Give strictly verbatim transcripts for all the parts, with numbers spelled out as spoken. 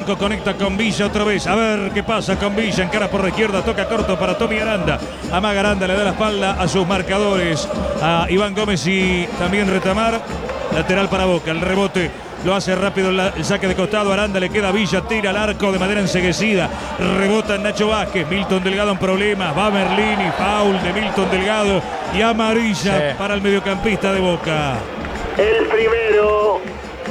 Blanco conecta con Villa otra vez. A ver qué pasa con Villa. Encara por la izquierda, toca corto para Tommy Aranda. Amaga Aranda, le da la espalda a sus marcadores. A Iván Gómez y también Retamar. Lateral para Boca, el rebote. Lo hace rápido el saque de costado. Aranda, le queda Villa, tira al arco de manera enseguecida. Rebota en Nacho Vázquez. Milton Delgado en problemas. Va Merlini. Foul de Milton Delgado. Y amarilla sí. para el mediocampista de Boca. El primero,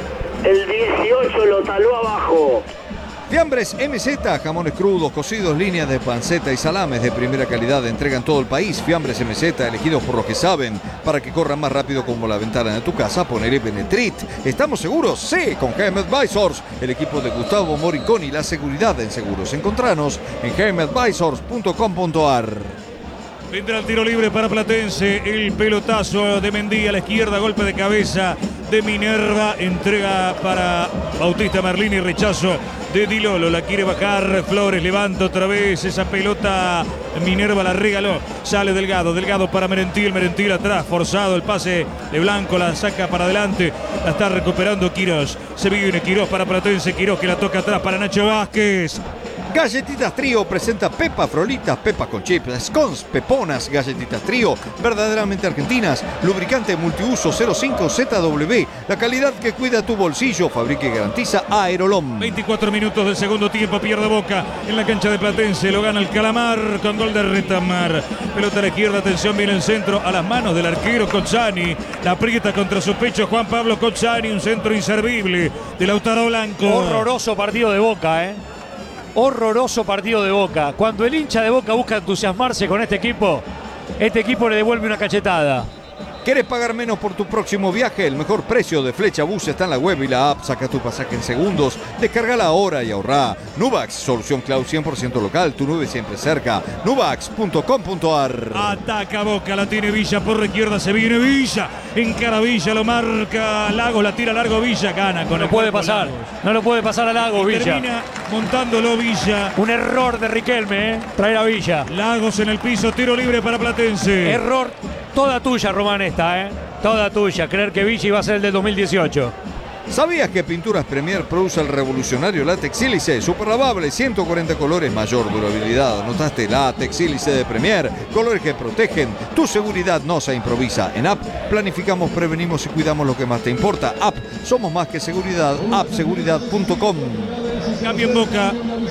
el dieciocho, lo taló abajo. Fiambres M Z, jamones crudos, cocidos, líneas de panceta y salames de primera calidad entregan todo el país. Fiambres M Z, elegidos por los que saben, para que corran más rápido como la ventana de tu casa. Ponele Benetrit. ¿Estamos seguros? Sí, con G M Advisors, el equipo de Gustavo Moriconi, la seguridad en seguros. Encontranos en g m advisors punto com punto a r. Vendrá el tiro libre para Platense. El pelotazo de Mendía a la izquierda. Golpe de cabeza de Minerva. Entrega para Bautista Merlini. Rechazo de Di Lolo. La quiere bajar Flores. Levanta otra vez esa pelota. Minerva la regaló. Sale Delgado. Delgado para Merentil. Merentil atrás. Forzado el pase de Blanco. La saca para adelante. La está recuperando Quirós. Se viene Quirós para Platense. Quirós que la toca atrás para Nacho Vázquez. Galletitas Trío presenta Pepa Frolitas, Pepa con chips, scones, peponas, galletitas Trío, verdaderamente argentinas, lubricante multiuso cero cinco Z W, la calidad que cuida tu bolsillo, fabrica y garantiza Aerolom. veinticuatro minutos del segundo tiempo, pierde Boca en la cancha de Platense, lo gana el Calamar con gol de Retamar. Pelota a la izquierda, atención, viene el centro a las manos del arquero Cozzani, la aprieta contra su pecho Juan Pablo Cozzani, un centro inservible de Lautaro Blanco. Horroroso partido de Boca, eh. Horroroso partido de Boca. Cuando el hincha de Boca busca entusiasmarse con este equipo, este equipo le devuelve una cachetada. ¿Quieres pagar menos por tu próximo viaje? El mejor precio de Flecha Bus está en la web y la app. Saca tu pasaje en segundos. Descárgala ahora y ahorrá. Nubax, solución cloud cien por ciento local. Tu nube siempre cerca. nubax punto com punto a r. Ataca Boca, la tiene Villa por la izquierda. Se viene Villa. Encara Villa, lo marca Lagos. La tira largo Villa. Gana con no el puede pasar. Lagos. No lo puede pasar a Lagos, y Villa. Termina montándolo Villa. Un error de Riquelme, ¿eh? Traer a Villa. Lagos en el piso. Tiro libre para Platense. Error. Toda tuya, Román, esta, ¿eh? Toda tuya. Creer que Villa iba a ser el del dos mil dieciocho. ¿Sabías que Pinturas Premier produce el revolucionario látex sílice? Super lavable, ciento cuarenta colores, mayor durabilidad. ¿Notaste? Látex sílice de Premier. Colores que protegen. Tu seguridad no se improvisa. En App planificamos, prevenimos y cuidamos lo que más te importa. App, somos más que seguridad. app seguridad punto com. Cambio en Boca.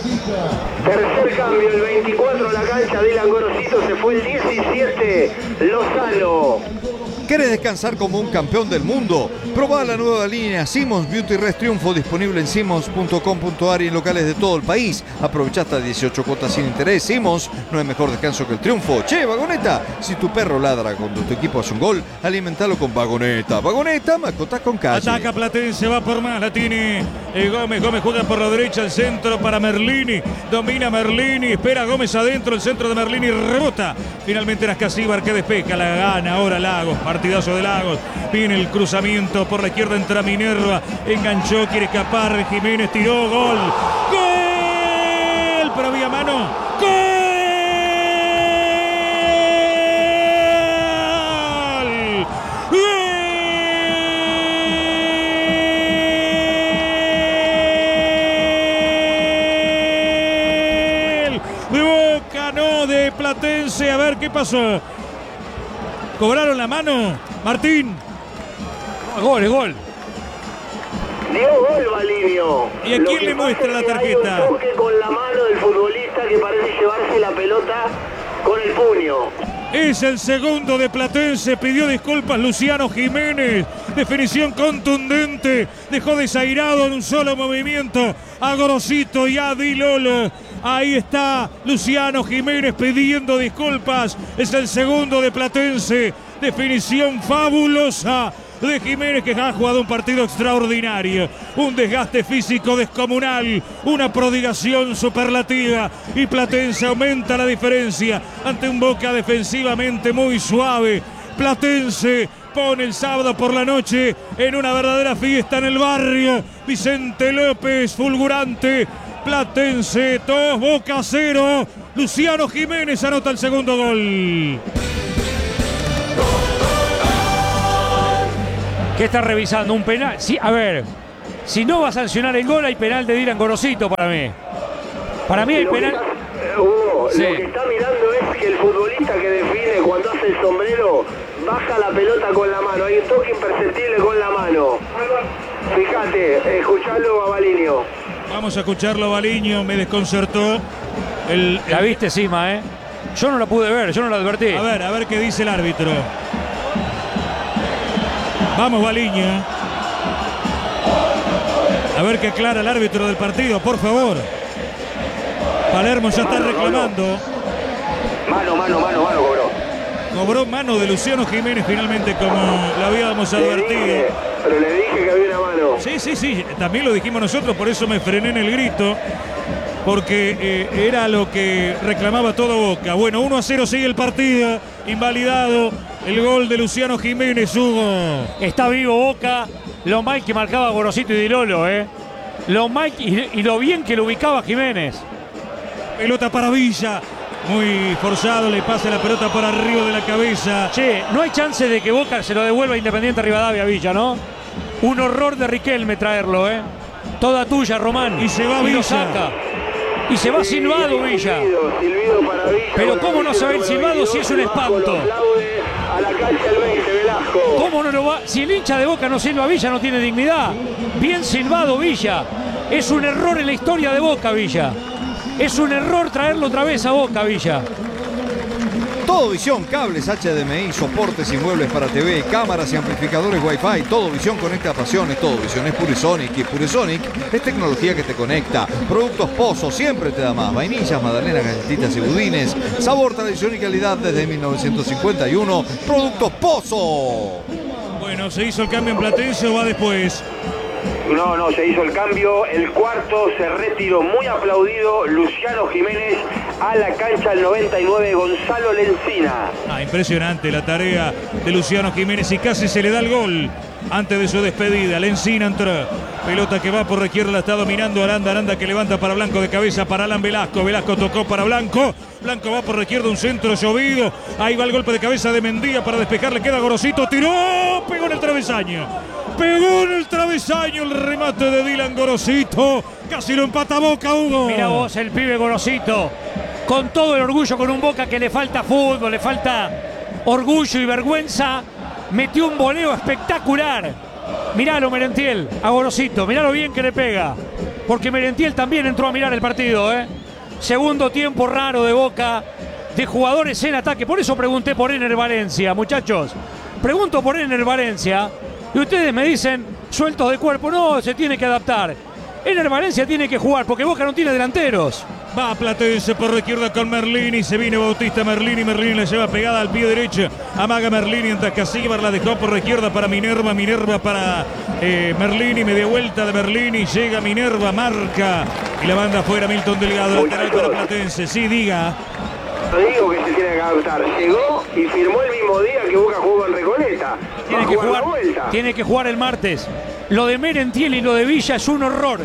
Tercer cambio, el veinticuatro a la cancha. Dylan Gorosito se fue el diecisiete. Lozano. ¿Quieres descansar como un campeón del mundo? Probá la nueva línea Simmons Beauty Rest Triunfo, disponible en simmons punto com punto a r y en locales de todo el país. Aprovecha hasta dieciocho cuotas sin interés. Simmons, no hay mejor descanso que el triunfo. Che, Vagoneta, si tu perro ladra cuando tu equipo hace un gol, alimentalo con Vagoneta. Vagoneta, mascotas con calle. Ataca Platense, va por más, la tiene eh, Gómez. Gómez juega por la derecha, el centro para Merlini. Domina Merlini, espera Gómez adentro, el centro de Merlini rebota. Finalmente era Casíbar que despeja, la gana ahora Lagos. Partidazo de Lagos. Viene el cruzamiento por la izquierda, entra Minerva. Enganchó, quiere escapar. Jiménez tiró, gol. ¡Gol! Pero había mano. ¡Gol! ¡Gol! De Boca, no de Platense. A ver qué pasó. Cobraron la mano. Martín. Gol, es gol. Dio gol Valinio. ¿Y a quién le muestra la tarjeta? Hay un toque con la mano del futbolista que parece llevarse la pelota con el puño. Es el segundo de Platense. Pidió disculpas Luciano Jiménez. Definición contundente. Dejó desairado en un solo movimiento a Gorosito y a Di Lolo. Ahí está Luciano Jiménez pidiendo disculpas. Es el segundo de Platense. Definición fabulosa de Jiménez, que ha jugado un partido extraordinario. Un desgaste físico descomunal. Una prodigación superlativa. Y Platense aumenta la diferencia ante un Boca defensivamente muy suave. Platense pone el sábado por la noche en una verdadera fiesta en el barrio. Vicente López, fulgurante. Platense dos, Boca cero. Luciano Jiménez anota el segundo gol. ¿Qué está revisando? ¿Un penal? Sí, a ver. Si no va a sancionar el gol, hay penal de Dylan Gorosito para mí. Para mí hay Lo que penal. está- eh, Hugo, Sí. lo que está mirando es que el futbolista que define cuando hace el sombrero baja la pelota con la mano. Hay un toque imperceptible con la mano. Fíjate, escuchalo a Balinio. Vamos a escucharlo, Baliño. Me desconcertó. El, La el- viste, Sima, ¿eh? Yo no la pude ver, yo no la advertí. A ver, a ver qué dice el árbitro. Vamos, Baliño. A ver qué aclara el árbitro del partido, por favor. Palermo ya está Mano, reclamando. Mano, mano, mano, mano, cobró. Cobró mano de Luciano Jiménez finalmente, como lo habíamos Le advertido. dije, pero le dije que había una mano. Sí, sí, sí, también lo dijimos nosotros, por eso me frené en el grito, porque eh, era lo que reclamaba todo Boca. Bueno, uno a cero sigue el partido, invalidado el gol de Luciano Jiménez, Hugo. Está vivo Boca, lo mal que marcaba Gorosito y Di Lolo, ¿eh? Lo mal y, y lo bien que lo ubicaba Jiménez. Pelota para Villa, muy forzado, le pasa la pelota por arriba de la cabeza. Che, no hay chance de que Boca se lo devuelva a Independiente Rivadavia Villa, ¿no? Un horror de Riquelme traerlo, ¿eh? Toda tuya, Román. Y se va Y Villa. lo saca. Y se va Sí, silbado Villa. Silbido, silbido para Villa. Pero con la ¿cómo no Villa se va el número silbado si es un veintidós? espanto? Lo aplaude a la cancha el veinte, Velasco. ¿Cómo no lo va? Si el hincha de Boca no silba a Villa, no tiene dignidad. Bien silbado Villa. Es un error en la historia de Boca, Villa. Es un error traerlo otra vez a Boca, Villa. Todo Visión, cables H D M I, soportes y muebles para T V, cámaras y amplificadores Wi-Fi. Todo Visión conecta pasiones. Todo Visión es Puresonic y Puresonic es tecnología que te conecta. Productos Pozo, siempre te da más. Vainillas, magdalenas, galletitas y budines. Sabor, tradición y calidad desde mil novecientos cincuenta y uno. Productos Pozo. Bueno, se hizo el cambio en Platense, o va después. No, no, se hizo el cambio. El cuarto se retiró, muy aplaudido, Luciano Jiménez a la cancha al noventa y nueve, Gonzalo Lencina. Ah, impresionante la tarea de Luciano Jiménez y casi se le da el gol antes de su despedida. Lencina entró. Pelota que va por izquierda, la está dominando Aranda. Aranda que levanta para Blanco de cabeza para Alan Velasco. Velasco tocó para Blanco. Blanco va por izquierda, un centro llovido. Ahí va el golpe de cabeza de Mendía para despejar. Le queda Gorosito. Tiró. Pegó en el travesaño. Pegó en el travesaño el remate de Dylan Gorosito. Casi lo empata Boca, Hugo. Mira vos, el pibe Gorosito. Con todo el orgullo, con un Boca que le falta fútbol, le falta orgullo y vergüenza. Metió un voleo espectacular. Miralo, Merentiel, a Gorosito. Miralo bien que le pega. Porque Merentiel también entró a mirar el partido, ¿eh? Segundo tiempo raro de Boca, de jugadores en ataque. Por eso pregunté por Ener Valencia, muchachos. Pregunto por Ener Valencia. Y ustedes me dicen, sueltos de cuerpo. No, se tiene que adaptar. Ener Valencia tiene que jugar porque Boca no tiene delanteros. Va Platense por la izquierda con Merlini. Se viene Bautista Merlini. Merlini la lleva pegada al pie derecho. Amaga Merlini en Tascasíbar. La dejó por la izquierda para Minerva. Minerva para eh, Merlini. Media vuelta de Merlini. Llega Minerva. Marca. Y la manda afuera Milton Delgado. Lateral para Platense. Sí, diga. Digo que se tiene que adaptar. Llegó y firmó el mismo día que Boca jugó en Recoleta. Va Tiene a que jugar la jugar, vuelta. tiene que jugar el martes. Lo de Merentiel y lo de Villa es un horror.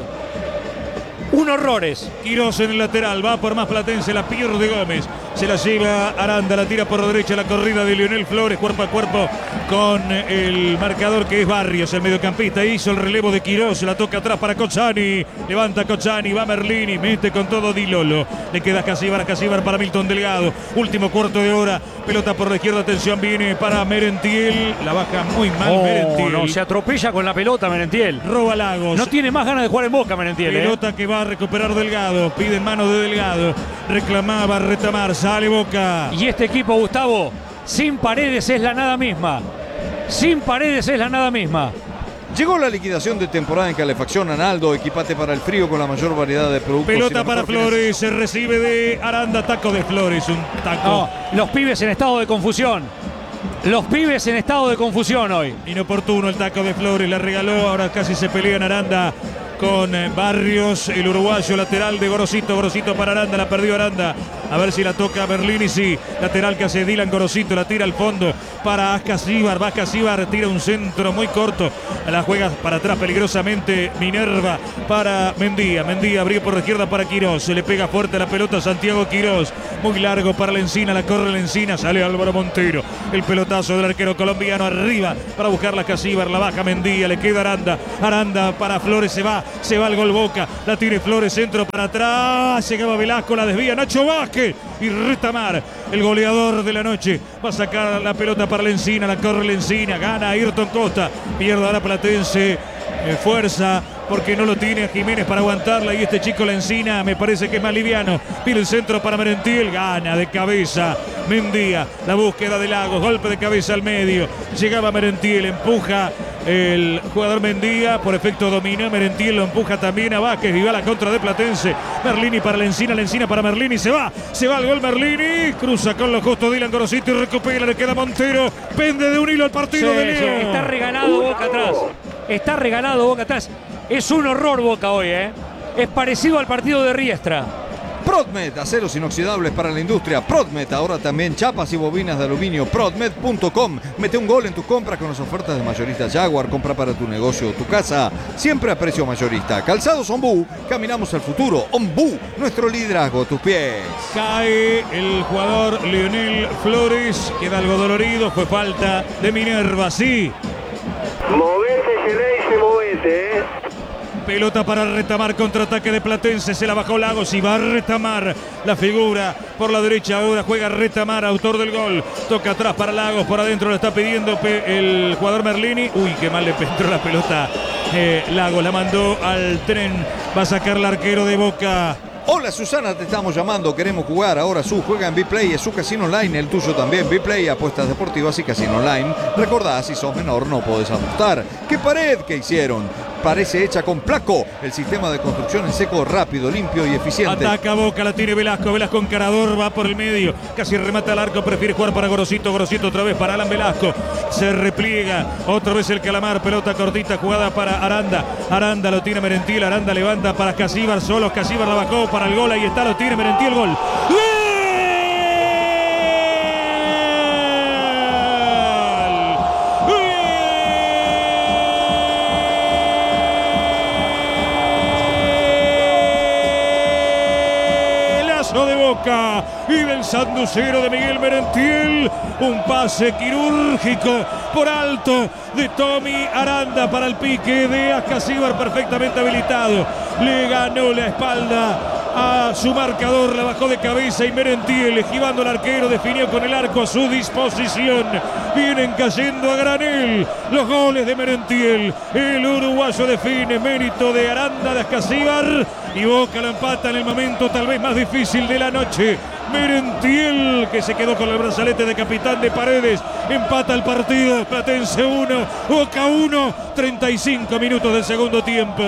Un horror es. Quirós en el lateral, va por más Platense, la pierde Gómez, se la lleva Aranda, la tira por la derecha, la corrida de Lionel Flores, cuerpo a cuerpo con el marcador que es Barrios, el mediocampista, hizo el relevo de Quirós, la toca atrás para Cozzani, levanta Cozzani, va Merlini, mete con todo Di Lolo, le queda Casíbar, Casíbar para Milton Delgado, último cuarto de hora, pelota por la izquierda, atención, viene para Merentiel, la baja muy mal Oh, Merentiel, no, se atropella con la pelota Merentiel. roba Lagos. No tiene más ganas de jugar en Boca Merentiel, ¿eh? Pelota que va a recuperar Delgado, pide en mano de Delgado, reclamaba retamar, sale Boca. Y este equipo, Gustavo, sin Paredes es la nada misma. Sin Paredes es la nada misma. Llegó la liquidación de temporada en calefacción Analdo, equipate para el frío con la mayor variedad de productos. y Pelota la para mejor Flores, se recibe de Aranda, taco de Flores, un taco No, los pibes en estado de confusión. Los pibes en estado de confusión hoy. inoportuno, el taco de Flores, la regaló, ahora casi se pelean Aranda con Barrios, el uruguayo lateral de Gorosito. Gorosito para Aranda, la perdió Aranda. A ver si la toca Merlini, sí. Lateral que hace Dylan Gorosito, la tira al fondo para Ascasíbar. Ascasíbar tira un centro muy corto. La juega para atrás peligrosamente Minerva para Mendía. Mendía abrió por la izquierda para Quirós. Se le pega fuerte la pelota a Santiago Quirós. Muy largo para la Encina, la corre la Encina. Sale Álvaro Montero. El pelotazo del arquero colombiano arriba para buscar la Ascasíbar. La baja Mendía, le queda Aranda. Aranda para Flores, se va. Se va el gol Boca. La tiene Flores, centro para atrás. Llegaba Velasco, la desvía Nacho Vázquez. Y Retamar, el goleador de la noche, va a sacar la pelota para la Encina, la corre la Encina, gana Ayrton Costa, pierde ahora Platense, eh, fuerza, porque no lo tiene a Jiménez para aguantarla, y este chico la Encina me parece que es más liviano. Viene el centro para Merentiel, gana de cabeza Mendía, la búsqueda de Lagos, golpe de cabeza al medio, llegaba Merentiel, empuja el jugador Mendía, por efecto dominó Merentiel, lo empuja también a Vázquez y va a la contra de Platense. Merlini para la Encina, la Encina para Merlini, se va, se va el gol Merlini, cruza con lo justo Dylan Gorosito y recupera, le queda Montero, pende de un hilo el partido Sí, de sí, Leo. está regalado Boca atrás, está regalado Boca atrás. Es un horror Boca hoy, ¿eh? Es parecido al partido de Riestra. Prodmed, aceros inoxidables para la industria. Prodmed, ahora también chapas y bobinas de aluminio. Prodmed punto com. Mete un gol en tus compras con las ofertas de mayorista Jaguar. Compra para tu negocio o tu casa, siempre a precio mayorista. Calzados Ombú, caminamos al futuro. Ombú, nuestro liderazgo a tus pies. Cae el jugador Leonel Flores, queda algo dolorido, fue falta de Minerva, sí. Movete, Geneise, movete, eh. Pelota para Retamar, contraataque de Platense, se la bajó Lagos y va Retamar, la figura por la derecha, ahora juega Retamar, autor del gol, toca atrás para Lagos, por adentro lo está pidiendo el jugador Merlini, uy, qué mal le penetró la pelota, eh, Lagos la mandó al tren, va a sacar el arquero de Boca. Hola Susana, te estamos llamando, queremos jugar. Ahora su juega en Bplay, es su casino online, el tuyo también. Bplay, apuestas deportivas y casino online. Recordá, si sos menor no podés apostar. ¿Qué pared que hicieron? Parece hecha con Placo, el sistema de construcción en seco, rápido, limpio y eficiente. Ataca Boca, la tiene Velasco, Velasco encarador, va por el medio, casi remata el arco, prefiere jugar para Gorosito, Gorosito otra vez para Alan Velasco, se repliega, otra vez el Calamar, pelota cortita, jugada para Aranda, Aranda lo tiene Merentiel, Aranda levanta para Ascasíbar, solo Ascasíbar la bajó para el gol, ahí está, lo tiene Merentiel, gol. ¡Gol! De Boca y del sanducero de Miguel Merentiel, un pase quirúrgico por alto de Tommy Aranda para el pique de Ascasíbar, perfectamente habilitado, le ganó la espalda a su marcador, la bajó de cabeza y Merentiel, esquivando al arquero, definió con el arco a su disposición. Vienen cayendo a granel los goles de Merentiel, el uruguayo define, mérito de Aranda, de Ascasíbar, y Boca lo empata en el momento tal vez más difícil de la noche. Merentiel, que se quedó con el brazalete de capitán de Paredes, empata el partido. Platense uno, Boca uno, treinta y cinco minutos del segundo tiempo.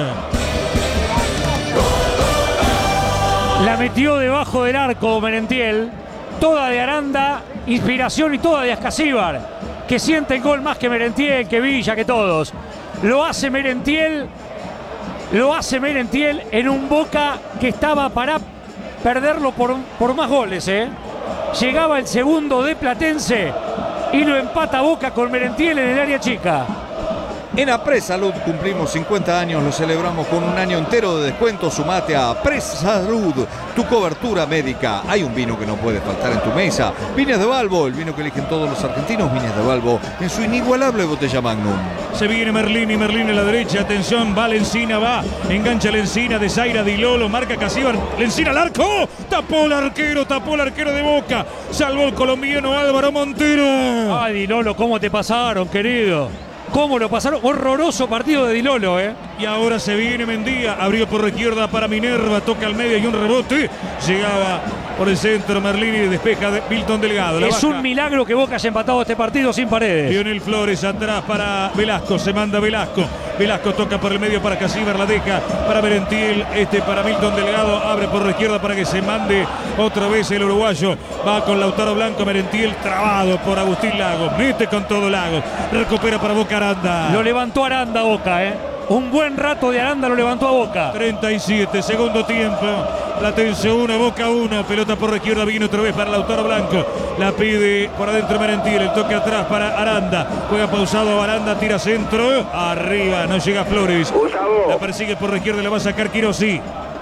La metió debajo del arco Merentiel, toda de Aranda, inspiración y toda de Ascasíbar, que siente el gol más que Merentiel, que Villa, que todos. Lo hace Merentiel, lo hace Merentiel en un Boca que estaba para perderlo por, por más goles, ¿eh? Llegaba el segundo de Platense y lo empata Boca con Merentiel en el área chica. En Apres Salud cumplimos cincuenta años, lo celebramos con un año entero de descuento. Sumate a Apres Salud, tu cobertura médica. Hay un vino que no puede faltar en tu mesa. Viñas de Balbo, el vino que eligen todos los argentinos. Viñas de Balbo, en su inigualable botella Magnum. Se viene Merlini, Merlini a la derecha, atención, va Lencina, va, engancha Lencina, de Zaira, Di Lolo, marca Ascasíbar, Lencina al arco, tapó el arquero, tapó el arquero de Boca, salvó el colombiano Álvaro Montero. Ay, Di Lolo, ¿cómo te pasaron, querido? ¿Cómo lo pasaron? Horroroso partido de Di Lolo, ¿eh? Y ahora se viene Mendía, abrió por la izquierda para Minerva, toca al medio y un rebote. Llegaba por el centro Merlini y despeja de Milton Delgado. La es baja. Un milagro que Boca haya empatado este partido sin Paredes. Lionel Flores atrás para Velasco, se manda Velasco. Velasco toca por el medio para Ascasíbar, la deja para Merentiel, este para Milton Delgado, abre por la izquierda para que se mande otra vez el uruguayo. Va con Lautaro Blanco, Merentiel trabado por Agustín Lagos, mete con todo Lagos, recupera para Boca Aranda. Lo levantó Aranda Boca, ¿eh? Un buen rato de Aranda lo levantó a Boca. treinta y siete, segundo tiempo. Platense uno, Boca uno. Pelota por la izquierda, viene otra vez para Lautaro Blanco. La pide por adentro Merentiel. El toque atrás para Aranda. Juega pausado Aranda, tira centro. Arriba, no llega Flores. Gustavo. La persigue por la izquierda, le va a sacar Quirossi.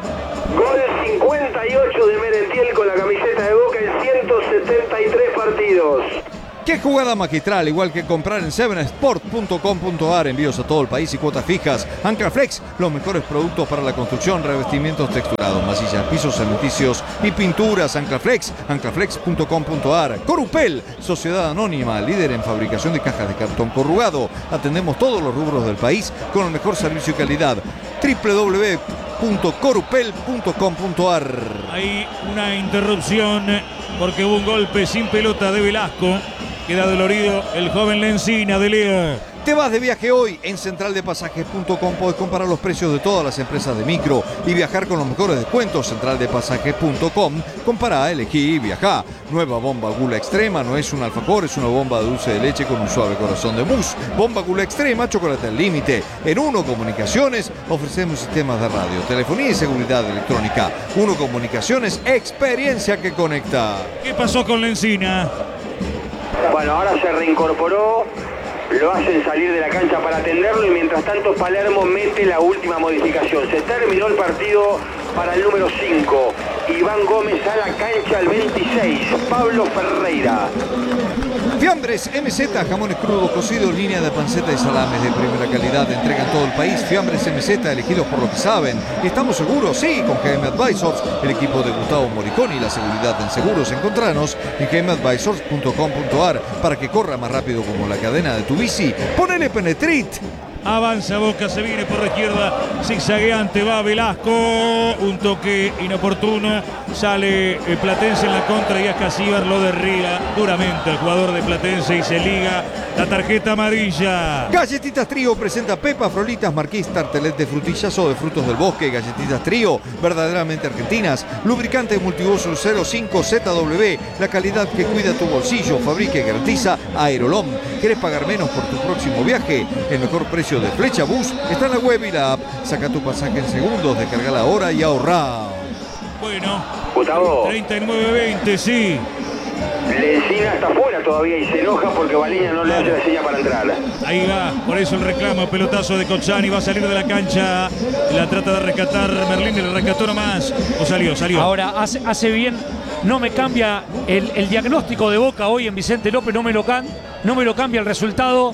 Gol cincuenta y ocho de Merentiel con la camiseta de Boca en ciento setenta y tres partidos. ¡Qué jugada magistral! Igual que comprar en seven sport punto com punto a r, envíos a todo el país y cuotas fijas. Anclaflex, los mejores productos para la construcción, revestimientos texturados, masillas, pisos cementicios y pinturas. Anclaflex, anclaflex punto com punto a r. Corupel, sociedad anónima, líder en fabricación de cajas de cartón corrugado. Atendemos todos los rubros del país con el mejor servicio y calidad. doble u doble u doble u punto corupel punto com punto a r. Hay una interrupción porque hubo un golpe sin pelota de Velasco. Queda dolorido el joven Lencina de Leo. Te vas de viaje hoy. En central de pasajes punto com podés comparar los precios de todas las empresas de micro y viajar con los mejores descuentos. central de pasajes punto com. Compará, elegí y viajá. Nueva bomba Gula Extrema. No es un alfajor, es una bomba de dulce de leche con un suave corazón de mousse. Bomba Gula Extrema, chocolate al límite. En Uno Comunicaciones ofrecemos sistemas de radio, telefonía y seguridad electrónica. Uno Comunicaciones, experiencia que conecta. ¿Qué pasó con Lencina? Bueno, ahora se reincorporó, lo hacen salir de la cancha para atenderlo y mientras tanto Palermo mete la última modificación. Se terminó el partido para el número cinco. Iván Gómez a la cancha al veintiséis. Pablo Ferreira. Fiambres M Z, jamones crudos, cocidos, línea de panceta y salames de primera calidad. Entrega en todo el país. Fiambres M Z, elegidos por lo que saben. ¿Estamos seguros? Sí, con G M Advisors, el equipo de Gustavo Moriconi, la seguridad en seguros. Encontranos en g m advisors punto com punto a r para que corra más rápido como la cadena de tu bici. Ponele Penetrit. Avanza Boca, se viene por la izquierda, zigzagueante, va Velasco, un toque inoportuno, sale el Platense en la contra y Ascasíbar lo derriba duramente el jugador de Platense y se liga la tarjeta amarilla. Galletitas Trío presenta Pepa, Frolitas, Marquís, tartelet de frutillas o de frutos del bosque. Galletitas Trío, verdaderamente argentinas. Lubricante multiuso cero cinco Z W, la calidad que cuida tu bolsillo, fabrica y garantiza Aerolom. ¿Querés pagar menos por tu próximo viaje? El mejor precio de Flecha Bus está en la web y la app. Saca tu pasaje en segundos, descarga ahora y ahorrá. Bueno, Gustavo. treinta y nueve veinte, sí. Lencina está fuera todavía y se enoja porque Baliña no le hace la señal para entrar. Ahí va, por eso el reclamo, pelotazo de Cochani, va a salir de la cancha, la trata de rescatar Merlín, el rescató nomás, o salió, salió. Ahora hace, hace bien, no me cambia el, el diagnóstico de Boca hoy en Vicente López, no me lo, can, no me lo cambia el resultado,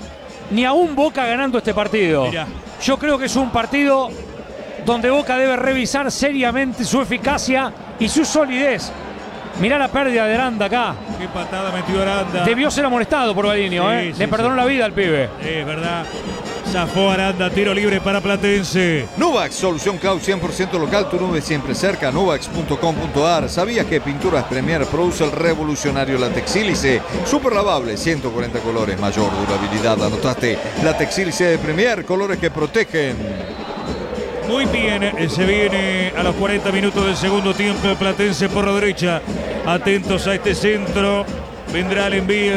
ni aún Boca ganando este partido. Mirá. Yo creo que es un partido donde Boca debe revisar seriamente su eficacia y su solidez. Mirá la pérdida de Aranda acá. Qué patada metió Aranda. Debió ser amonestado por Baliño, Sí, ¿eh? sí, Le perdonó sí. la vida al pibe. Es verdad. Zafó Aranda, tiro libre para Platense. Nuvax, solución cloud cien por ciento local, tu nube siempre cerca, nuvax punto com punto a r. ¿Sabías que Pinturas Premier produce el revolucionario látex sílice? Super lavable, ciento cuarenta colores, mayor durabilidad. ¿Anotaste? Látex sílice de Premier, colores que protegen. Muy bien, eh, se viene a los cuarenta minutos del segundo tiempo. Platense por la derecha. Atentos a este centro. Vendrá el envío.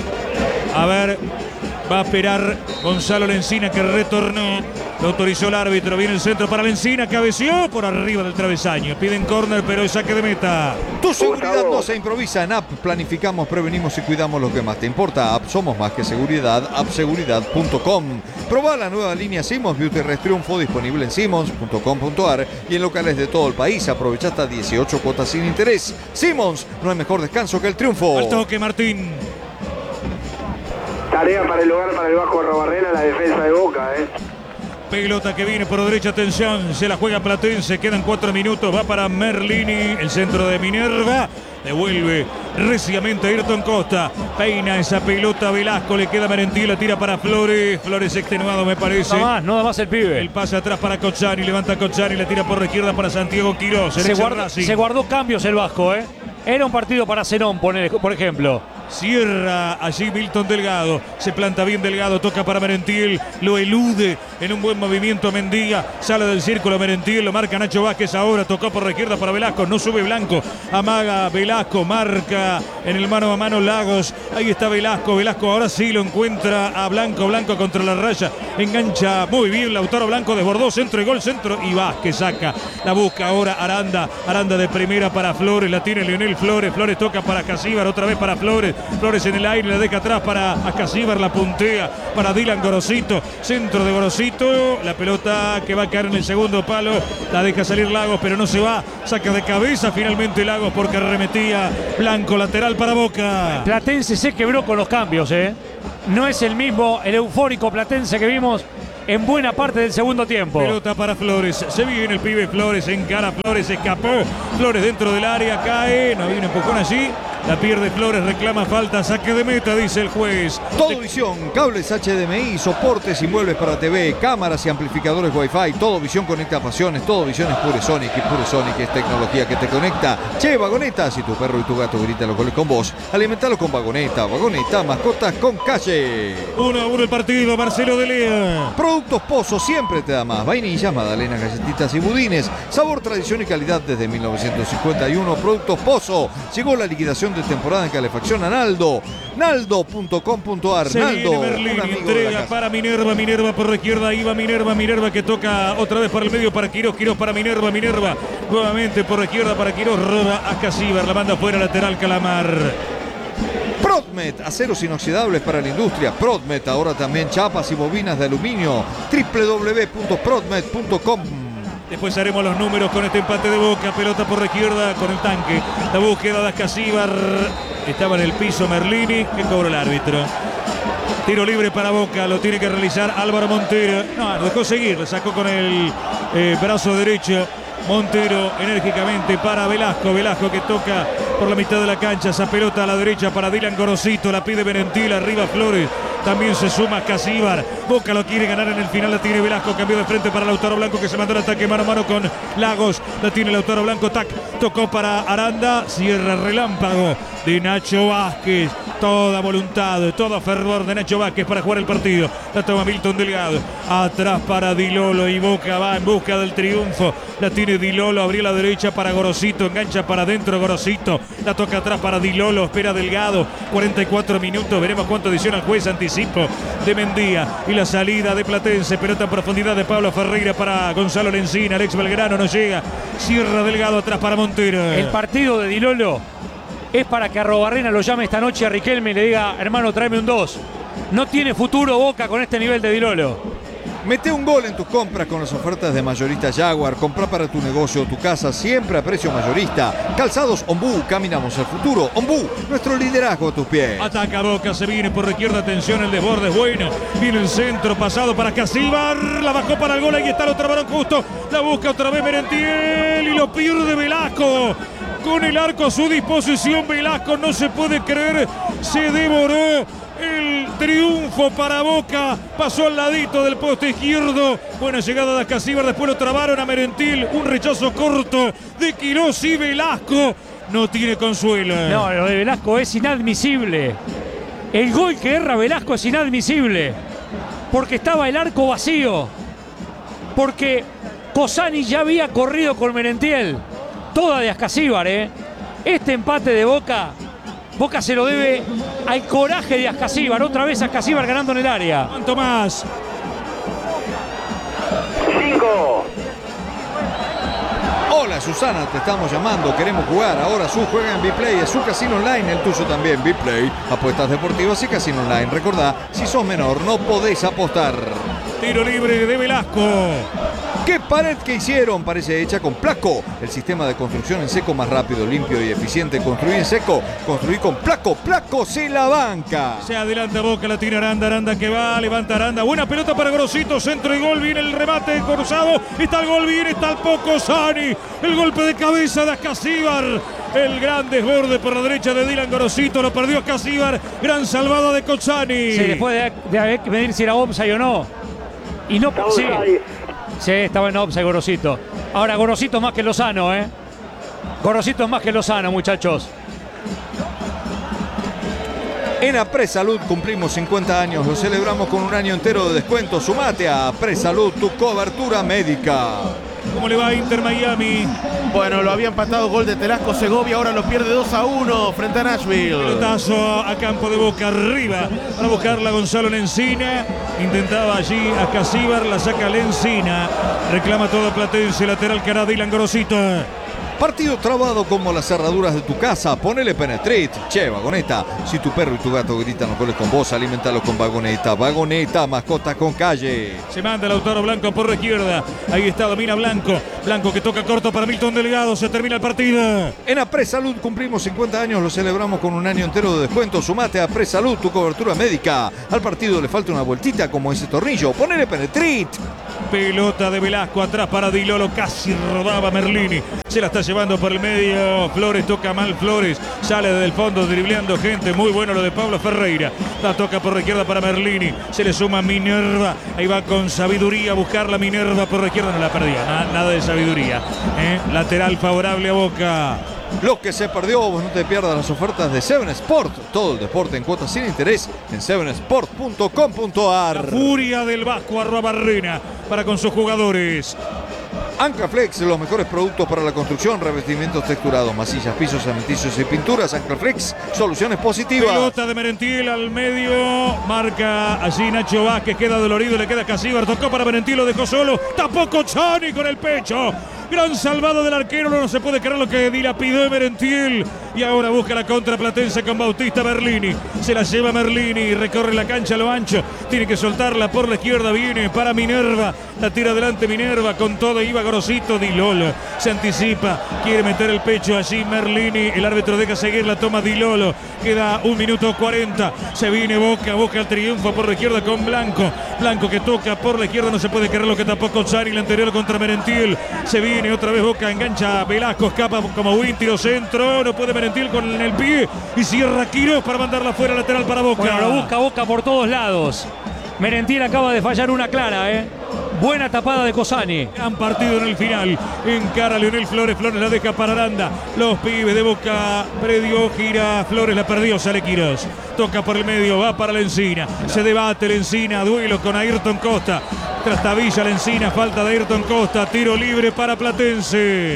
A ver, va a esperar Gonzalo Lencina que retornó. Lo autorizó el árbitro. Viene el centro para Lencina. Cabeció por arriba del travesaño. Piden córner, pero es saque de meta. Tu seguridad Gustavo. no se improvisa. En App planificamos, prevenimos y cuidamos lo que más te importa. App somos más que seguridad. app seguridad punto com. Probá la nueva línea Simmons Beauty Rest Triunfo disponible en simmons punto com punto a r y en locales de todo el país. Aprovecha hasta dieciocho cuotas sin interés. Simmons, no hay mejor descanso que el triunfo. Al toque, Martín. Tarea para el hogar, para el Vasco Arrobarrena, la defensa de Boca, ¿eh? Pelota que viene por derecha, atención, se la juega Platense, quedan cuatro minutos, va para Merlini, el centro de Minerva, devuelve reciamente a Ayrton Costa, peina esa pelota Velasco, le queda Merentiel, la tira para Flores, Flores extenuado me parece. No más, no da más el pibe. El pase atrás para Cochani, levanta Cochani, la tira por la izquierda para Santiago Quirós. Se, guarda, se guardó cambios el Vasco, ¿eh? Era un partido para Zenón, por ejemplo. Cierra allí Milton Delgado. Se planta bien Delgado. Toca para Merentiel. Lo elude en un buen movimiento Mendía. Sale del círculo Merentiel. Lo marca Nacho Vázquez ahora. Tocó por la izquierda para Velasco. No sube Blanco. Amaga Velasco. Marca en el mano a mano Lagos. Ahí está Velasco. Velasco ahora sí lo encuentra a Blanco. Blanco contra la raya. Engancha muy bien Lautaro Blanco. Desbordó. Centro y gol. Centro. Y Vázquez saca. La busca ahora Aranda. Aranda de primera para Flores. La tiene Leonel Flores. Flores toca para Casíbar. Otra vez para Flores. Flores en el aire, la deja atrás para Acasíbar, la puntea para Dylan Gorosito, centro de Gorosito, la pelota que va a caer en el segundo palo, la deja salir Lagos, pero no se va, saca de cabeza finalmente Lagos porque arremetía Blanco, lateral para Boca. Platense se quebró con los cambios, ¿eh? No es el mismo, el eufórico Platense que vimos en buena parte del segundo tiempo. Pelota para Flores, se viene el pibe Flores, encara Flores, escapó, Flores dentro del área, cae, no había un empujón allí. La pierde Flores, reclama falta, saque de meta, dice el juez. Todo visión, cables H D M I, soportes y muebles para T V, cámaras y amplificadores Wi-Fi. Todo visión conecta pasiones, todo visión es Pure Sonic y Pure Sonic es tecnología que te conecta. Che, Vagoneta, si tu perro y tu gato gritan los goles con vos, alimentalo con Vagoneta. Vagoneta, mascotas con calle. uno a uno el partido, Marcelo de Lea. Productos Pozo siempre te da más. Vainillas, magdalenas, galletitas y budines. Sabor, tradición y calidad desde mil novecientos cincuenta y uno. Productos Pozo. Llegó la liquidación de temporada en calefacción a Naldo. Naldo punto com punto ar. Se Naldo, viene Merlín, entrega para Minerva, Minerva por la izquierda, iba Minerva, Minerva que toca otra vez para el medio para Quirós, Quirós para Minerva, Minerva nuevamente por la izquierda para Quirós, roba a Casíbar, la manda fuera lateral Calamar. Prodmet, aceros inoxidables para la industria. Prodmet, ahora también chapas y bobinas de aluminio. doble u doble u doble u punto prodmet punto com. Después haremos los números con este empate de Boca. Pelota por la izquierda con el tanque. La búsqueda de Ascasíbar. Estaba en el piso Merlini. Que cobró el árbitro. Tiro libre para Boca. Lo tiene que realizar Álvaro Montero. No, lo dejó seguir. Le sacó con el eh, brazo derecho. Montero enérgicamente para Velasco. Velasco que toca por la mitad de la cancha. Esa pelota a la derecha para Dylan Gorosito. La pide Merentiel. Arriba Flores. También se suma Casíbar. Boca lo quiere ganar en el final. La tiene Velasco. Cambió de frente para Lautaro Blanco que se mandó el ataque mano a mano con Lagos. La tiene Lautaro Blanco. Tac. Tocó para Aranda. Cierra relámpago de Nacho Vázquez. Toda voluntad, todo fervor de Nacho Vázquez para jugar el partido. La toma Milton Delgado. Atrás para Di Lolo y Boca va en busca del triunfo. La tiene Di Lolo. Abrió la derecha para Gorosito. Engancha para adentro Gorosito. La toca atrás para Di Lolo. Espera Delgado. cuarenta y cuatro minutos. Veremos cuánto adiciona el juez. Anticipo de Mendía. Y la salida de Platense. Pelota en profundidad de Pablo Ferreira para Gonzalo Lencina. Alex Belgrano no llega. Cierra Delgado atrás para Montero. El partido de Di Lolo es para que Arrobarrena lo llame esta noche a Riquelme y le diga, hermano, tráeme un dos. No tiene futuro Boca con este nivel de Di Lolo. Mete un gol en tus compras con las ofertas de Mayorista Jaguar. Comprá para tu negocio o tu casa siempre a precio mayorista. Calzados Ombú, caminamos al futuro. Ombú, nuestro liderazgo a tus pies. Ataca Boca, se viene por la izquierda, atención, el desborde es bueno. Viene el centro, pasado para Casíbar. La bajó para el gol, ahí está el otro varón justo. La busca otra vez Merentiel y lo pierde Velasco. Con el arco a su disposición, Velasco no se puede creer, se devoró el triunfo para Boca, pasó al ladito del poste izquierdo, buena llegada de Ascasíbar, después lo trabaron a Merentiel, un rechazo corto de Quirós y Velasco no tiene consuelo. No, lo de Velasco es inadmisible, el gol que erra Velasco es inadmisible, porque estaba el arco vacío, porque Cosani ya había corrido con Merentiel. Toda de Ascasíbar, ¿eh? Este empate de Boca, Boca se lo debe al coraje de Ascasíbar. Otra vez Ascasíbar ganando en el área. ¿Cuánto más? Cinco. Hola Susana, te estamos llamando, queremos jugar. Ahora Su juega en Biplay, es su casino online, el tuyo también. Biplay, apuestas deportivas y casino online. Recordá, si sos menor no podés apostar. Tiro libre de Velasco. ¿Qué pared que hicieron? Parece hecha con Placo. El sistema de construcción en seco más rápido, limpio y eficiente. Construir en seco, construir con Placo. Placo se la banca. Se adelanta Boca, la tira Aranda. Aranda que va, levanta Aranda. Buena pelota para Gorosito, centro y gol. Viene el remate cruzado. Está el gol, viene, está el poco Sani. El golpe de cabeza de Ascasíbar. El gran desborde por la derecha de Dylan Gorosito. Lo perdió Ascasíbar. Gran salvada de Cozzani. Sí, después de, de medir si era offside o no. Y no... Sí. Sí, estaba en offside Gorosito. Ahora Gorosito es más que Lozano, ¿eh? Gorosito es más que Lozano, muchachos. En Apresalud cumplimos cincuenta años, lo celebramos con un año entero de descuento. Sumate a Apresalud, tu cobertura médica. ¿Cómo le va a Inter Miami? Bueno, lo había empatado gol de Telasco Segovia, ahora lo pierde dos a uno frente a Nashville. Pelotazo a campo de Boca, arriba para buscarla Gonzalo Lencina. Intentaba allí a Casíbar, la saca Lencina. Reclama todo Platense, lateral que hará Dylan Gorosito. Partido trabado como las cerraduras de tu casa. Ponele Penetrit. Che, Vagoneta. Si tu perro y tu gato gritan los goles con vos, alimentalo con Vagoneta. Vagoneta, mascota con calle. Se manda Lautaro Blanco por la izquierda. Ahí está, domina Blanco. Blanco que toca corto para Milton Delgado. Se termina el partido. En Apresalud cumplimos cincuenta años, lo celebramos con un año entero de descuento. Sumate a Apresalud, tu cobertura médica. Al partido le falta una vueltita como ese tornillo. Ponele Penetrit. Pelota de Velasco atrás para Di Lolo. Casi rodaba Merlini. Se la está llevando por el medio. Flores toca mal Flores. Sale desde el fondo dribleando gente. Muy bueno lo de Pablo Ferreira. La toca por la izquierda para Merlini. Se le suma Minerva. Ahí va con sabiduría a buscar la Minerva por la izquierda. No la perdía. Nada, nada de sabiduría. ¿Eh? Lateral favorable a Boca. Lo que se perdió, vos no te pierdas las ofertas de Seven Sport. Todo el deporte en cuotas sin interés en seven sport punto com punto a r. La furia del Vasco Arruabarrena para con sus jugadores. Anclaflex, los mejores productos para la construcción, revestimientos texturados, masillas, pisos, cementicios y pinturas. Anclaflex, soluciones positivas. Pelota de Merentiel al medio, marca allí Nacho Vázquez, queda dolorido, le queda Casíbar, tocó para Merentiel, lo dejó solo, tapó Chani con el pecho. Gran salvado del arquero, no se puede creer lo que dilapidó Merentiel. Y ahora busca la contra Platense con Bautista Merlini. Se la lleva Merlini, recorre la cancha a lo ancho. Tiene que soltarla por la izquierda, viene para Minerva. La tira adelante Minerva, con todo iba Gorosito. Di Lolo se anticipa, quiere meter el pecho allí Merlini. El árbitro deja seguir, la toma Di Lolo. Queda un minuto cuarenta. Se viene Boca, Boca el triunfo por la izquierda con Blanco. Blanco que toca por la izquierda, no se puede creer lo que tapó Cochani. La anterior contra Merentiel. Se viene otra vez Boca, engancha Velasco, escapa como Win, tiro centro. No puede Merentiel con el pie y cierra Quirós para mandarla fuera, lateral para Boca. Bueno, lo busca Boca por todos lados. Merentiel acaba de fallar una clara, ¿eh? Buena tapada de Cosani. Han partido en el final. Encara Leonel Flores. Flores la deja para Aranda. Los pibes de Boca. Predio, gira. Flores la perdió. Sale Quirós. Toca por el medio. Va para Lencina. Se debate Lencina. Duelo con Ayrton Costa. Trastabilla Lencina. Falta de Ayrton Costa. Tiro libre para Platense.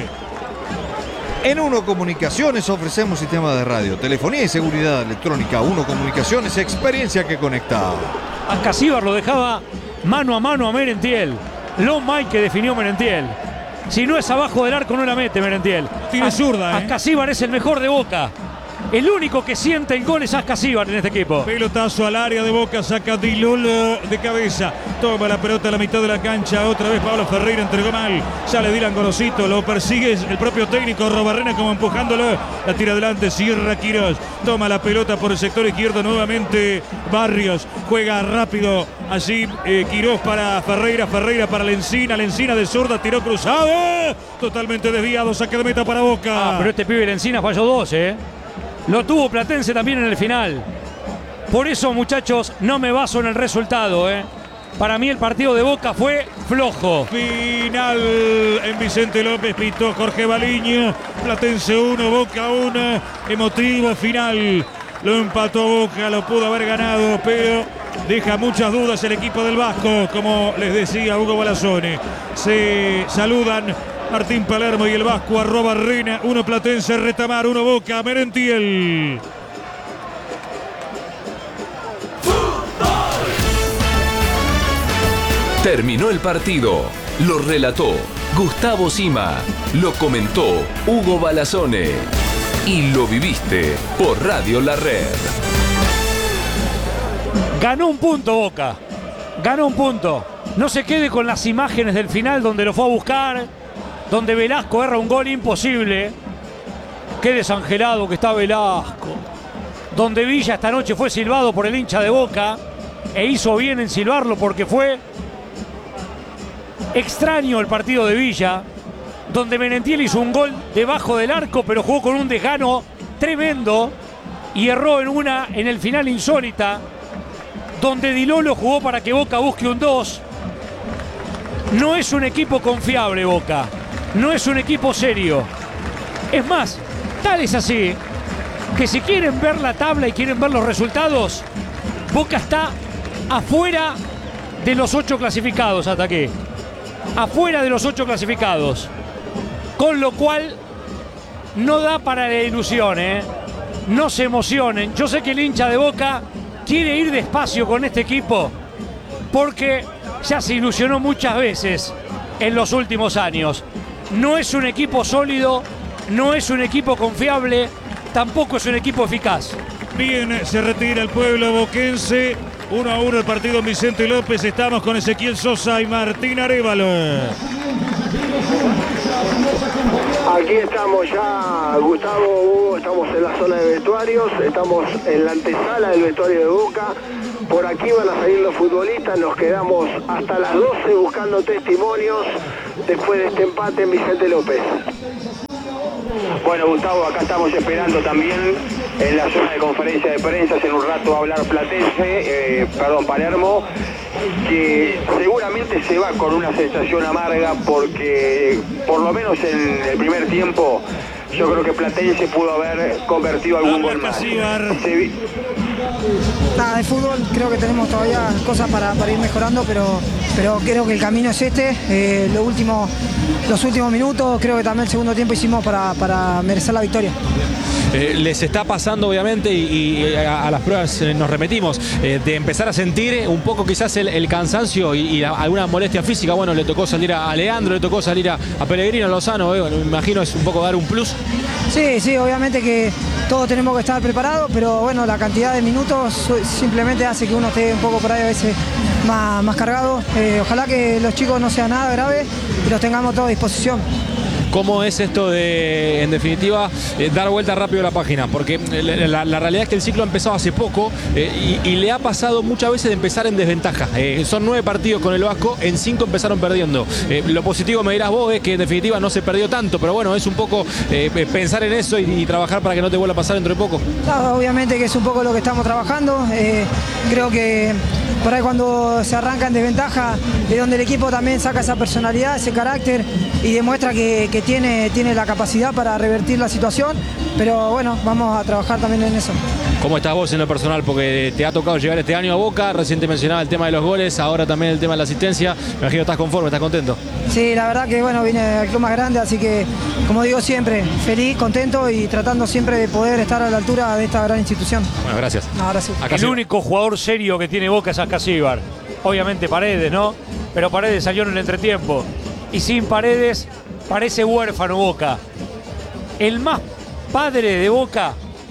En Uno Comunicaciones ofrecemos sistemas de radio, telefonía y seguridad electrónica. Uno Comunicaciones, experiencia que conecta. A Casíbar lo dejaba mano a mano a Merentiel. Lo mal que definió Merentiel. Si no es abajo del arco, no la mete Merentiel. Tiene zurda, ¿eh? Ascasíbar es el mejor de Boca. El único que siente el gol es Ascasíbar en este equipo. Pelotazo al área de Boca, saca Di Lolo de cabeza. Toma la pelota a la mitad de la cancha. Otra vez Pablo Ferreira entregó mal. Sale Dylan Gorosito, lo persigue el propio técnico Robarrena como empujándolo. La tira adelante, cierra Quirós. Toma la pelota por el sector izquierdo nuevamente Barrios. Juega rápido allí eh, Quirós para Ferreira. Ferreira para Lencina. Lencina de zurda, tiró cruzado. Totalmente desviado, saque de meta para Boca. Ah, pero este pibe Lencina falló dos, ¿eh? Lo tuvo Platense también en el final. Por eso, muchachos, no me baso en el resultado, ¿eh? Para mí el partido de Boca fue flojo. Final en Vicente López, pitó Jorge Baliño. Platense uno, Boca uno. Emotivo final. Lo empató Boca, lo pudo haber ganado, pero deja muchas dudas el equipo del Vasco, como les decía Hugo Balazone. Se saludan Martín Palermo y el Vasco Arruabarrena. Uno Platense, Retamar, uno Boca, Merentiel. Terminó el partido. Lo relató Gustavo Sima. Lo comentó Hugo Balazone. Y lo viviste por Radio La Red. Ganó un punto Boca. Ganó un punto. No se quede con las imágenes del final donde lo fue a buscar, donde Velasco erra un gol imposible. Qué desangelado que está Velasco. Donde Villa esta noche fue silbado por el hincha de Boca. E hizo bien en silbarlo porque fue extraño el partido de Villa. Donde Merentiel hizo un gol debajo del arco, pero jugó con un desgano tremendo. Y erró en una en el final insólita. Donde Di Lolo jugó para que Boca busque un dos. No es un equipo confiable Boca. No es un equipo serio. Es más, tal es así que si quieren ver la tabla y quieren ver los resultados, Boca está afuera de los ocho clasificados hasta aquí. Afuera de los ocho clasificados. Con lo cual no da para la ilusión, ¿eh? No se emocionen. Yo sé que el hincha de Boca quiere ir despacio con este equipo porque ya se ilusionó muchas veces en los últimos años. No es un equipo sólido, no es un equipo confiable, tampoco es un equipo eficaz. Bien, se retira el pueblo boquense. uno a uno el partido en Vicente López. Estamos con Ezequiel Sosa y Martín Arévalo. Aquí estamos ya, Gustavo, Hugo, estamos en la zona de vestuarios, estamos en la antesala del vestuario de Boca. Por aquí van a salir los futbolistas, nos quedamos hasta las doce buscando testimonios después de este empate en Vicente López. Bueno, Gustavo, acá estamos esperando también en la zona de conferencia de prensa. En un rato va a hablar Platense, eh, perdón, Palermo, que seguramente se va con una sensación amarga porque por lo menos en el primer tiempo yo creo que Platense pudo haber convertido algún gol más. Se... Nada, de fútbol creo que tenemos todavía cosas para, para ir mejorando, pero, pero creo que el camino es este. Eh, lo último, los últimos minutos, creo que también el segundo tiempo hicimos para, para merecer la victoria. Eh, les está pasando obviamente y, y a, a las pruebas eh, nos repetimos, eh, de empezar a sentir un poco quizás el, el cansancio y, y la, alguna molestia física. Bueno, le tocó salir a, a Leandro, le tocó salir a, a Pellegrino, a Lozano, eh, bueno, me imagino es un poco dar un plus. Sí, sí, obviamente que todos tenemos que estar preparados, pero bueno, la cantidad de minutos simplemente hace que uno esté un poco por ahí a veces más, más cargado. Eh, ojalá que los chicos no sean nada grave y los tengamos todos a disposición. ¿Cómo es esto de, en definitiva, eh, dar vuelta rápido a la página? Porque la, la, la realidad es que el ciclo ha empezado hace poco eh, y, y le ha pasado muchas veces de empezar en desventaja. Eh, son nueve partidos con el Vasco, en cinco empezaron perdiendo. Eh, lo positivo, me dirás vos, es que en definitiva no se perdió tanto, pero bueno, es un poco eh, pensar en eso y, y trabajar para que no te vuelva a pasar dentro de poco. No, obviamente que es un poco lo que estamos trabajando. Eh, creo que por ahí cuando se arranca en desventaja es donde el equipo también saca esa personalidad, ese carácter y demuestra que, que tiene, tiene la capacidad para revertir la situación, pero bueno, vamos a trabajar también en eso. ¿Cómo estás vos en lo personal? Porque te ha tocado llegar este año a Boca, recién te mencionaba el tema de los goles, ahora también el tema de la asistencia. Me imagino que estás conforme, estás contento. Sí, la verdad que bueno, vine al club más grande, así que como digo siempre, feliz, contento y tratando siempre de poder estar a la altura de esta gran institución. Bueno, gracias. No, ahora sí. El único jugador serio que tiene Boca es Ascasíbar. Obviamente Paredes, ¿no? Pero Paredes salió en el entretiempo. Y sin Paredes parece huérfano Boca. El más padre de Boca,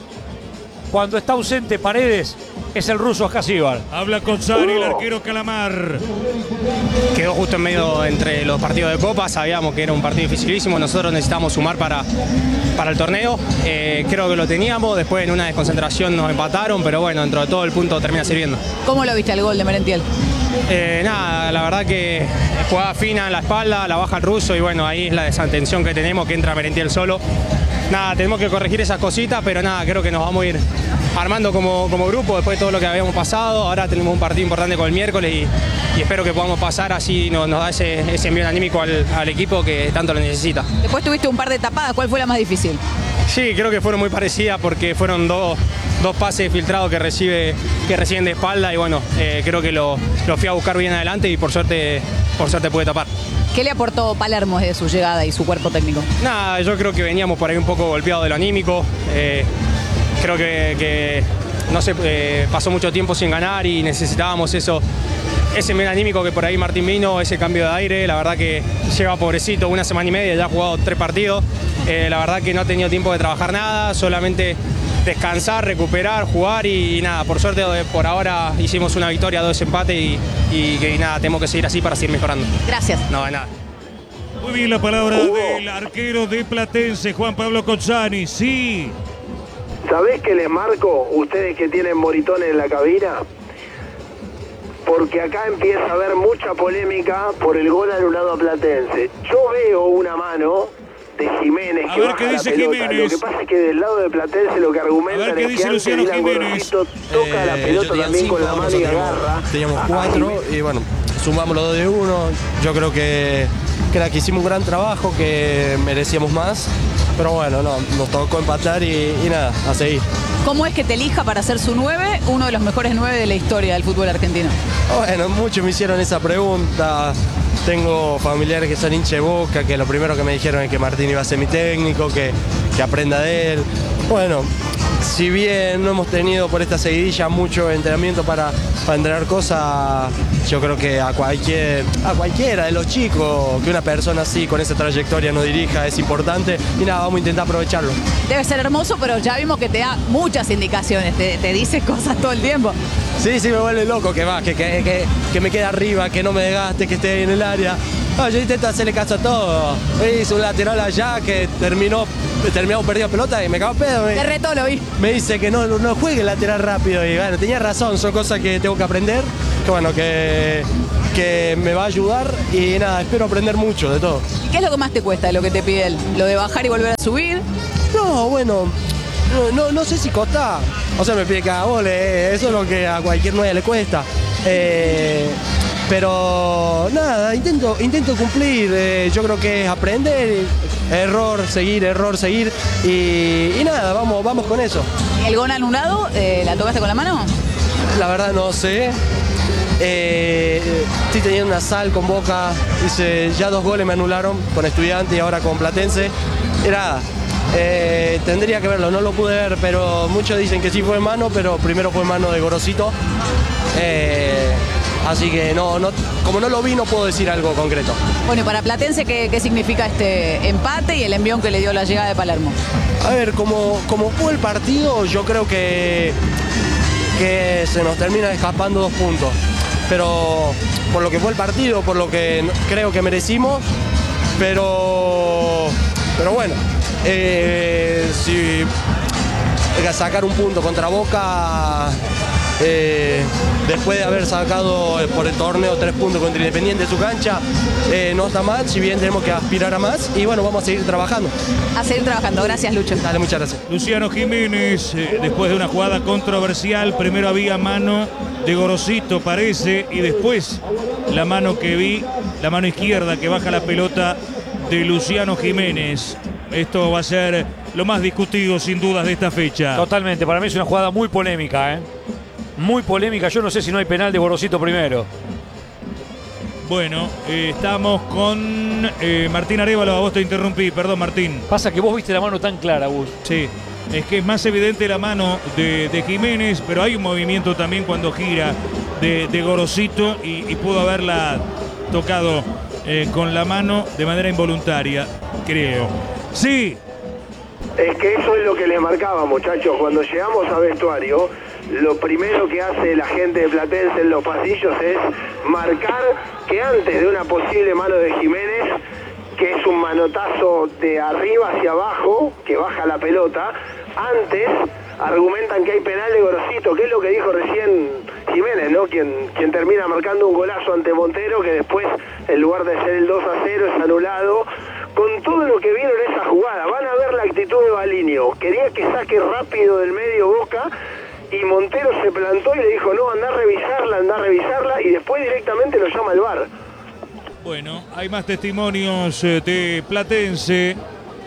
cuando está ausente Paredes, es el ruso Ascasíbar. Habla con Sari, el arquero Calamar. Quedó justo en medio entre los partidos de Copa, sabíamos que era un partido dificilísimo, nosotros necesitábamos sumar para, para el torneo, eh, creo que lo teníamos, después en una desconcentración nos empataron, pero bueno, dentro de todo el punto termina sirviendo. ¿Cómo lo viste el gol de Merentiel? Eh, nada, la verdad que jugada fina en la espalda, la baja el ruso y bueno, ahí es la desatención que tenemos, que entra Merentiel solo. Nada, tenemos que corregir esas cositas, pero nada, creo que nos vamos a ir armando como, como grupo después de todo lo que habíamos pasado. Ahora tenemos un partido importante con el miércoles y, y espero que podamos pasar, así nos, nos da ese, ese envío anímico al, al equipo que tanto lo necesita. Después tuviste un par de tapadas, ¿cuál fue la más difícil? Sí, creo que fueron muy parecidas porque fueron dos, dos pases filtrados que, recibe, que reciben de espalda y bueno, eh, creo que lo, lo fui a buscar bien adelante y por suerte, por suerte pude tapar. ¿Qué le aportó Palermo desde su llegada y su cuerpo técnico? Nada, yo creo que veníamos por ahí un poco golpeados de lo anímico. Eh, creo que, que no sé, eh, pasó mucho tiempo sin ganar y necesitábamos eso, ese medio anímico que por ahí Martín vino, ese cambio de aire. La verdad que lleva pobrecito una semana y media, ya ha jugado tres partidos. Eh, la verdad que no ha tenido tiempo de trabajar nada, solamente descansar, recuperar, jugar y, y nada, por suerte por ahora hicimos una victoria, dos empates y, y, y nada, tenemos que seguir así para seguir mejorando. Gracias. No, de nada. Muy bien la palabra del arquero de Platense, Juan Pablo Cozzani. Sí. ¿Sabés qué les marco? Ustedes que tienen moritones en la cabina. Porque acá empieza a haber mucha polémica por el gol anulado a Platense. Yo veo una mano de Jiménez a que ver baja qué dice la pelota. Jiménez. Lo que pasa es que del lado de Platense lo que argumentan a ver qué es dice que antes Luciano Dylan Jiménez. Gorosito toca eh, la pelota también cinco, con la mano y agarra. Teníamos cuatro y bueno, sumamos los dos de uno. Yo creo que, que, era que hicimos un gran trabajo, que merecíamos más. pero bueno, no, nos tocó empatar y, y nada, a seguir. ¿Cómo es que te elija para ser su nueve, uno de los mejores nueve de la historia del fútbol argentino? Bueno, muchos me hicieron esa pregunta. Tengo familiares que son hincha de Boca, que lo primero que me dijeron es que Martín iba a ser mi técnico, que, que aprenda de él. Bueno, si bien no hemos tenido por esta seguidilla mucho entrenamiento para, para entrenar cosas, yo creo que a, cualquier, a cualquiera de los chicos que una persona así, con esa trayectoria, nos dirija es importante y nada, vamos a intentar aprovecharlo. Debe ser hermoso, pero ya vimos que te da muchas indicaciones, te, te dice cosas todo el tiempo. Sí, sí, me vuelve loco que va, que, que, que, que me quede arriba, que no me desgaste, que esté en el área. No, yo intento hacerle caso a todo. Hice un lateral allá que terminó, terminamos perdiendo pelota y me cago en pedo. Te retó, lo vi. Me dice que no, no juegue el lateral rápido y bueno, tenía razón, son cosas que tengo que aprender, que bueno, que, que me va a ayudar y nada, espero aprender mucho de todo. ¿Qué es lo que más te cuesta de lo que te pide él? ¿Lo de bajar y volver a subir? No, bueno, no, no, no sé si costa. O sea, me pide que haga goles, eh, eso es lo que a cualquier nueve le cuesta. Eh, pero nada, intento, intento cumplir, eh, yo creo que es aprender, error, seguir, error, seguir y, y nada, vamos, vamos con eso. ¿El gol anulado, eh, la tocaste con la mano? La verdad no sé. Eh, estoy teniendo una sal con Boca, hice ya dos goles me anularon con Estudiante y ahora con Platense. Y nada, eh, tendría que verlo, no lo pude ver, pero muchos dicen que sí fue mano, pero primero fue mano de Gorosito. Eh, así que no, no, como no lo vi no puedo decir algo concreto. Bueno, y para Platense, ¿qué, qué significa este empate y el envión que le dio la llegada de Palermo? A ver, como, como fue el partido, yo creo que, que se nos termina escapando dos puntos. Pero por lo que fue el partido, por lo que creo que merecimos, pero, pero bueno, eh, si sacar un punto contra Boca, eh, después de haber sacado por el torneo tres puntos contra Independiente en su cancha, eh, no está mal, si bien tenemos que aspirar a más y bueno, vamos a seguir trabajando. A seguir trabajando, gracias Lucho. Dale, muchas gracias. Luciano Jiménez, eh, después de una jugada controversial, primero había mano de Gorosito parece y después la mano que vi, la mano izquierda que baja la pelota de Luciano Jiménez. Esto va a ser lo más discutido sin dudas de esta fecha. Totalmente, para mí es una jugada muy polémica, ¿eh? Muy polémica, yo no sé si no hay penal de Gorosito primero. Bueno, eh, estamos con eh, Martín Arévalo, a vos te interrumpí, perdón Martín. Pasa que vos viste la mano tan clara, Gus. Sí, es que es más evidente la mano de, de Jiménez, pero hay un movimiento también cuando gira de, de Gorosito y, y pudo haberla tocado eh, con la mano de manera involuntaria, creo. Sí. Es que eso es lo que les marcaba, muchachos. Cuando llegamos a vestuario, lo primero que hace la gente de Platense en los pasillos es marcar que antes de una posible mano de Jiménez, que es un manotazo de arriba hacia abajo, que baja la pelota, antes argumentan que hay penal de Gorosito, que es lo que dijo recién Jiménez, ¿no? Quien, quien termina marcando un golazo ante Montero, que después, en lugar de ser el dos a cero, es anulado. Con todo lo que vieron en esa jugada, van a ver la actitud de Balinio. Quería que saque rápido del medio Boca y Montero se plantó y le dijo, no, anda a revisarla, anda a revisarla, y después directamente lo llama al V A R. Bueno, hay más testimonios eh, de Platense.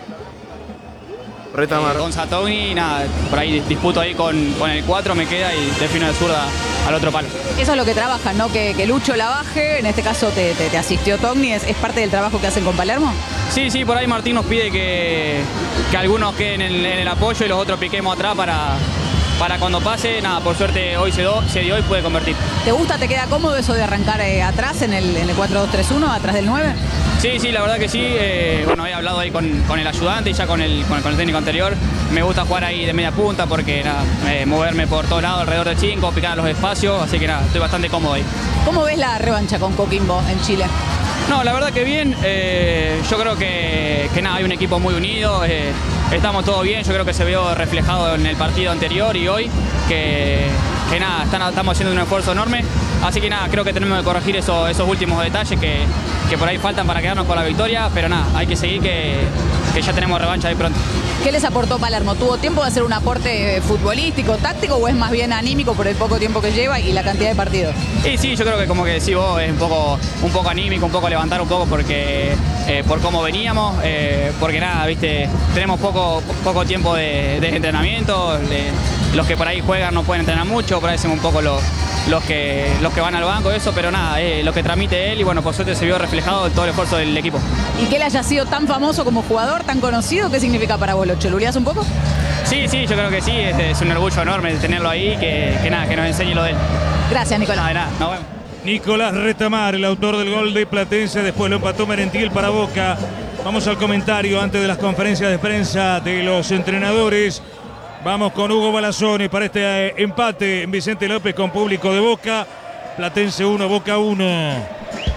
Retamar. Eh, con Satogni, nada, por ahí disputo ahí con, con el cuatro, me queda y defino de zurda al otro palo. Eso es lo que trabajan, ¿no? Que, que Lucho la baje, en este caso te, te, te asistió Togni, ¿es, ¿es parte del trabajo que hacen con Palermo? Sí, sí, por ahí Martín nos pide que, que algunos queden en, en el apoyo y los otros piquemos atrás para, para cuando pase. Nada, por suerte hoy se, do, se dio y puede convertir. ¿Te gusta, te queda cómodo eso de arrancar eh, atrás en el, en el cuatro dos tres uno, atrás del nueve? Sí, sí, la verdad que sí. Eh, bueno, he hablado ahí con, con el ayudante y ya con el, con el, con el técnico anterior. Me gusta jugar ahí de media punta porque nada, eh, moverme por todos lados alrededor del cinco, picar los espacios, así que nada, estoy bastante cómodo ahí. ¿Cómo ves la revancha con Coquimbo en Chile? No, la verdad que bien. Eh, yo creo que, que nada, hay un equipo muy unido. Eh, estamos todos bien. Yo creo que se vio reflejado en el partido anterior y hoy que, que nada, están, estamos haciendo un esfuerzo enorme. Así que nada, creo que tenemos que corregir eso, esos últimos detalles que, que por ahí faltan para quedarnos con la victoria. Pero nada, hay que seguir que, que ya tenemos revancha ahí pronto. ¿Qué les aportó Palermo? ¿Tuvo tiempo de hacer un aporte futbolístico, táctico o es más bien anímico por el poco tiempo que lleva y la cantidad de partidos? Sí, sí, yo creo que como que decís vos, es un poco, un poco anímico, un poco levantar un poco porque eh, por cómo veníamos, eh, porque nada, viste, tenemos poco, poco tiempo de, de entrenamiento, de, los que por ahí juegan no pueden entrenar mucho, por ahí hacemos un poco los, los, que, los que van al banco, eso, pero nada, eh, lo que transmite él y bueno, por suerte se vio reflejado en todo el esfuerzo del equipo. ¿Y que él haya sido tan famoso como jugador, tan conocido, qué significa para vos? ¿Lo choluleás un poco? Sí, sí, yo creo que sí, es, es un orgullo enorme tenerlo ahí, que, que nada, que nos enseñe lo de él. Gracias, Nicolás. Nada, de nada, nos vemos. Nicolás Retamar, el autor del gol de Platense, después lo empató Merentiel para Boca. Vamos al comentario antes de las conferencias de prensa de los entrenadores. Vamos con Hugo Balazones para este eh, empate en Vicente López con público de Boca. Platense uno, Boca uno.